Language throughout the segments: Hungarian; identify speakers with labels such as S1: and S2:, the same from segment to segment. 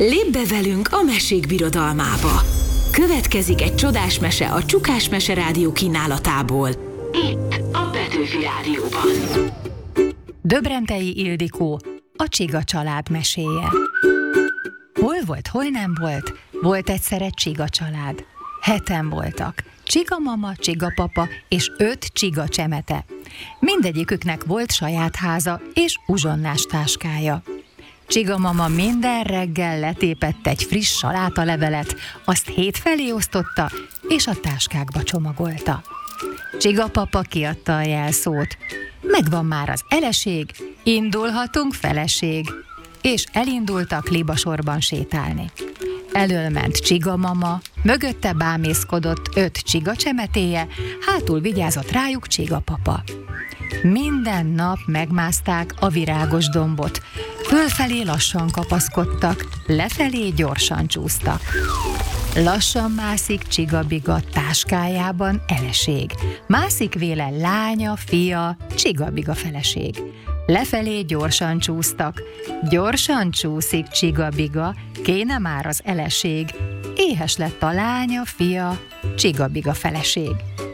S1: Lépj be velünk a mesék birodalmába. Következik egy csodás mese a Csukás Mese Rádió kínálatából. Itt a Petőfi Rádióban.
S2: Döbrentei Ildikó, a Csiga család meséje. Hol volt, hol nem volt? Volt egyszer egy csiga család. 7-en voltak. Csiga mama, csiga papa és 5 csiga csemete. Mindegyiküknek volt saját háza és uzsonnás táskája. Csiga mama minden reggel letépett egy friss salátalevelet, azt 7 felé osztotta, és a táskákba csomagolta. Csiga papa kiadta a jelszót. Megvan már az eleség, indulhatunk feleség. És elindultak libasorban sétálni. Elől ment csiga mama, mögötte bámészkodott 5 csiga csemetéje, hátul vigyázott rájuk csiga papa. Minden nap megmászták a virágos dombot, fölfelé lassan kapaszkodtak, lefelé gyorsan csúsztak. Lassan mászik csigabiga táskájában eleség, mászik véle lánya, fia, csigabiga feleség. Lefelé gyorsan csúsztak, gyorsan csúszik csigabiga, kéne már az eleség, éhes lett a lánya, fia, csigabiga feleség.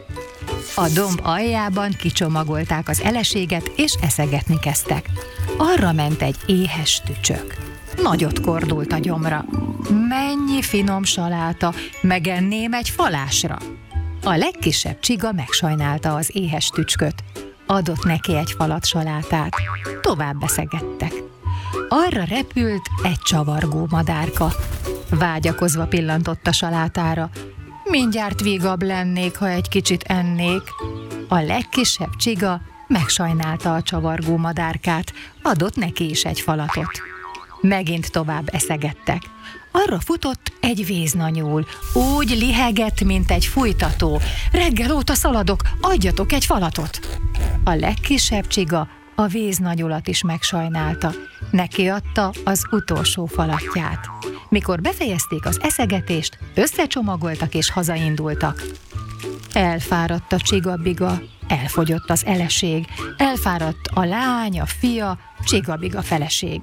S2: A domb aljában kicsomagolták az eleséget, és eszegetni kezdtek. Arra ment egy éhes tücsök. Nagyot kordult a gyomra. Mennyi finom saláta, megenném egy falásra. A legkisebb csiga megsajnálta az éhes tücsköt. Adott neki egy falat salátát. Tovább beszegettek. Arra repült egy csavargó madárka. Vágyakozva pillantott a salátára. Mindjárt vigabb lennék, ha egy kicsit ennék. A legkisebb csiga megsajnálta a csavargó madárkát, adott neki is egy falatot. Megint tovább eszegettek. Arra futott egy véznanyúl, úgy lihegett, mint egy fújtató. Reggel óta szaladok, adjatok egy falatot! A legkisebb csiga a véznanyulat is megsajnálta. Neki adta az utolsó falatját. Mikor befejezték az eszegetést, összecsomagoltak és hazaindultak. Elfáradt a csigabiga, elfogyott az eleség, elfáradt a lány, a fia, csigabiga feleség.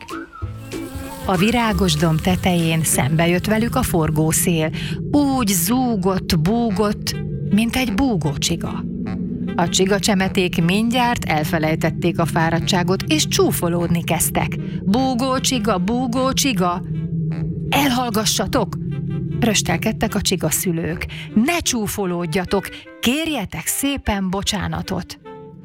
S2: A virágos domb tetején szembe jött velük a forgószél, úgy zúgott, búgott, mint egy búgó csiga. A csiga csemeték mindjárt elfelejtették a fáradtságot, és csúfolódni kezdtek. Búgó csiga, elhallgassatok! Röstelkedtek a csiga szülők. Ne csúfolódjatok, kérjetek szépen bocsánatot!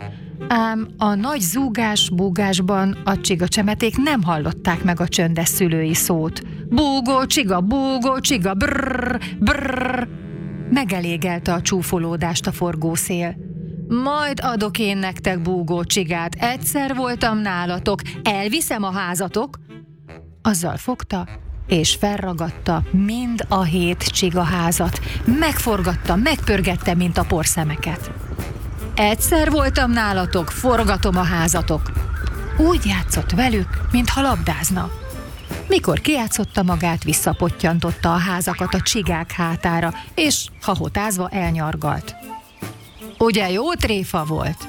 S2: Ám a nagy zúgás-búgásban a csiga csemeték nem hallották meg a csöndes szülői szót. Búgó csiga, brrr, brrr. Megelégelte a csúfolódást a forgószél. Majd adok én nektek búgó csigát, egyszer voltam nálatok, elviszem a házatok. Azzal fogta, és felragadta mind a 7 csigaházat. Megforgatta, megpörgette, mint a porszemeket. Egyszer voltam nálatok, forgatom a házatok. Úgy játszott velük, mintha labdázna. Mikor kijátszotta magát, visszapottyantotta a házakat a csigák hátára, és hahotázva elnyargalt. Ugye jó tréfa volt?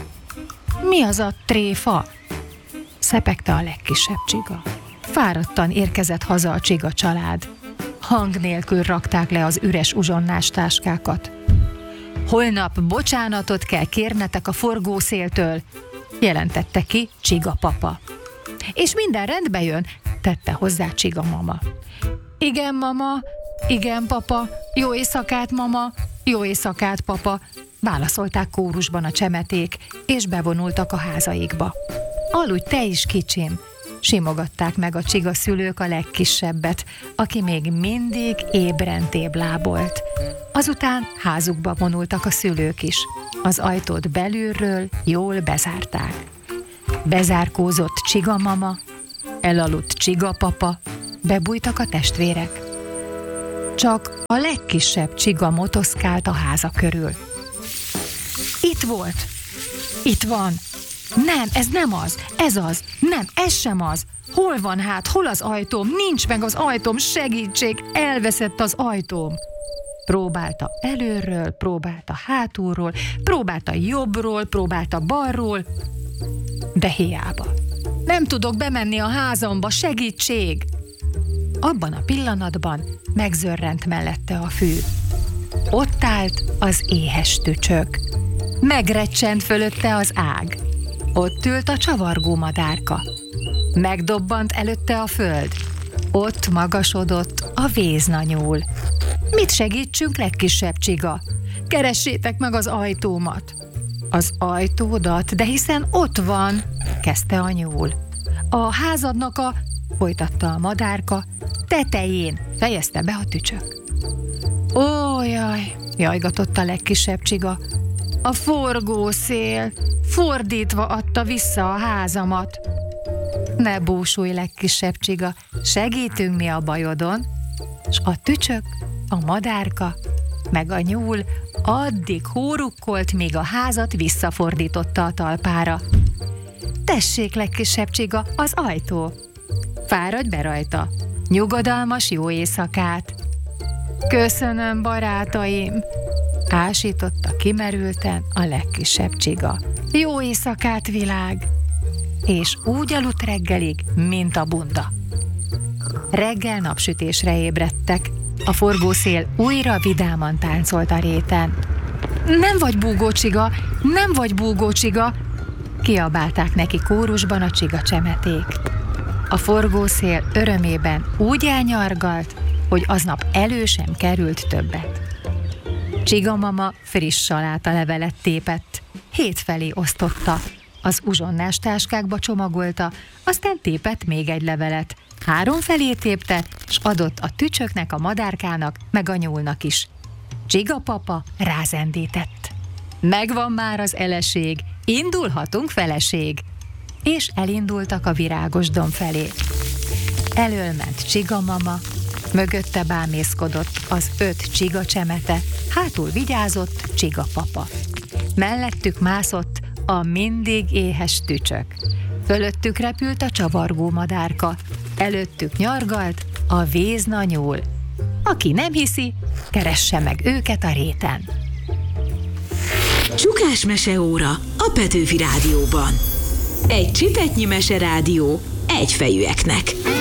S2: Mi az a tréfa? Szepegte a legkisebb csiga. Fáradtan érkezett haza a csiga család. Hang nélkül rakták le az üres uzsonnás táskákat. Holnap bocsánatot kell kérnetek a forgószéltől, jelentette ki csiga papa. És minden rendbe jön, tette hozzá csiga mama. Igen, mama, igen, papa, jó éjszakát, mama, jó éjszakát, papa, válaszolták kórusban a csemeték, és bevonultak a házaikba. Aludj te is, kicsim, simogatták meg a csiga szülők a legkisebbet, aki még mindig ébren téblábolt. Azután házukba vonultak a szülők is. Az ajtót belülről jól bezárták. Bezárkózott csiga mama, elaludt csiga papa, bebújtak a testvérek. Csak a legkisebb csiga motoszkált a háza körül. Itt volt! Itt van! Nem, ez nem az, ez az, nem, ez sem az. Hol van hát, hol az ajtóm? Nincs meg az ajtóm, segítség, elveszett az ajtóm. Próbálta előről, próbálta hátulról, próbálta jobbról, próbálta balról, de hiába. Nem tudok bemenni a házamba, segítség! abban a pillanatban megzörrent mellette a fű. Ott állt az éhes tücsök. Megrecsent fölötte az ág. Ott ült a csavargó madárka. Megdobbant előtte a föld. Ott magasodott a véznanyúl. Mit segítsünk, legkisebb csiga? Keressétek meg az ajtómat. Az ajtódat, de hiszen ott van, kezdte a nyúl. A házadnak folytatta a madárka, tetején, fejezte be a tücsök. Ó, jaj, jajgatott a legkisebb csiga. A forgószél fordítva adta vissza a házamat. Ne búsulj, legkisebb csiga, segítünk mi a bajodon. S a tücsök, a madárka, meg a nyúl addig hórukkolt, míg a házat visszafordította a talpára. Tessék, legkisebb csiga, az ajtó. Fáradj be rajta. Nyugodalmas jó éjszakát. Köszönöm, barátaim, ásította kimerülten a legkisebb csiga. Jó éjszakát, világ! És úgy aludt reggelig, mint a bunda. Reggel napsütésre ébredtek. A forgószél újra vidáman táncolt a réten. Nem vagy búgócsiga, nem vagy búgócsiga! Kiabálták neki kórusban a csigacsemeték. A forgószél örömében úgy elnyargalt, hogy aznap elő sem került többet. Csigamama friss salátalevelet tépett, hétfelé osztotta, az uzsonnás táskákba csomagolta, aztán tépett még egy levelet, 3 felé tépte, s adott a tücsöknek, a madárkának, meg a nyúlnak is. Csigapapa rázendített. Megvan már az eleség, indulhatunk, feleség! És elindultak a virágos domb felé. Elől ment csigamama, mögötte bámészkodott az 5 csigacsemete, hátul vigyázott csigapapa. Mellettük mászott a mindig éhes tücsök. Fölöttük repült a csavargó madárka, előttük nyargalt a véznanyúl. Aki nem hiszi, keresse meg őket a réten.
S1: Csukás meseóra a Petőfi Rádióban. Egy csipetnyi meserádió egyfejűeknek.